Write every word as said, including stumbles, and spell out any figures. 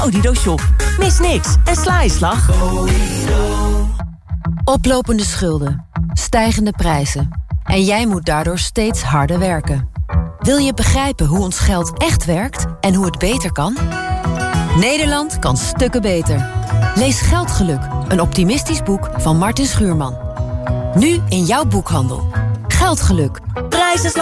Odido Shop. Mis niks en sla je slag. Oplopende schulden, stijgende prijzen. En jij moet daardoor steeds harder werken. Wil je begrijpen hoe ons geld echt werkt en hoe het beter kan? Nederland kan stukken beter. Lees Geldgeluk, een optimistisch boek van Martin Schuurman. Nu in jouw boekhandel. Geldgeluk. Prijzen